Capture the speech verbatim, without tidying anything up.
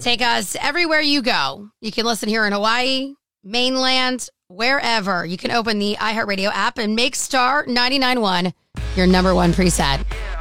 Take us everywhere you go. You can listen here in Hawaii, mainland, wherever. You can open the iHeartRadio app and make Star ninety-nine point one your number one preset.